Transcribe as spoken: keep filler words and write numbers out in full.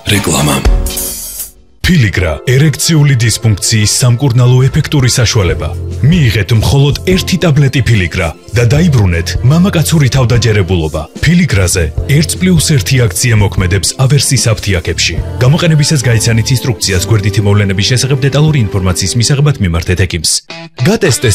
რეკლამა. Filigra ერექციული დისფუნქციის სამკურნალო ეფექტური საშუალება. მიიღეთ მხოლოდ ერთი ტაბლეტი Filigra და დაიბრუნეთ მამაკაცური თავდაჯერებულობა. Filigrაზე ერთ პლუს ერთი აქცია მოქმედებს ავერსის აფთიაქებში. გამოყენებისას გაიცანით ინსტრუქციას გვერდითი მოვლენების შესახებ დეტალური ინფორმაციის მისაღებად მიმართეთ ექიმს. გატესტე